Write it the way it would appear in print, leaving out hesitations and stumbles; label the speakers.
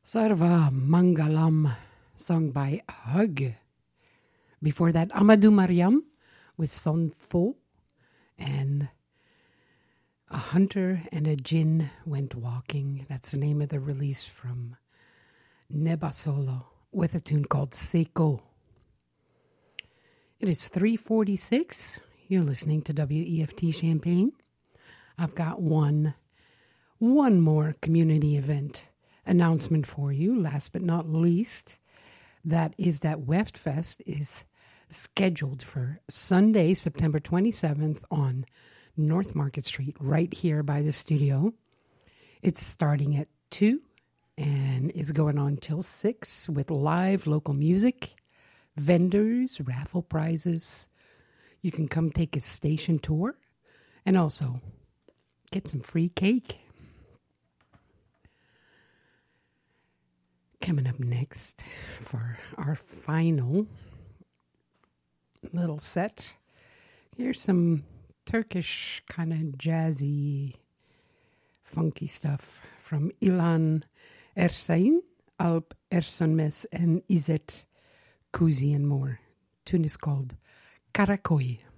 Speaker 1: Sarva Mangalam, sung by Hug. Before that, Amadou Mariam with Son Fo, and A Hunter and a Jinn Went Walking. That's the name of the release from Nebasolo, with a tune called Seiko. It is 3:46. You're listening to WEFT Champaign. I've got one more community event announcement for you, last but not least. That is that WEFTfest is scheduled for Sunday, September 27th on North Market Street, right here by the studio. It's starting at 2 and is going on till 6 with live local music, vendors, raffle prizes. You can come take a station tour and also get some free cake. Coming up next for our final little set, here's some Turkish kind of jazzy, funky stuff from Ilan Ersain, Alp Ersonmes, and Izet Kuzi and more. Tune is called Karakoy.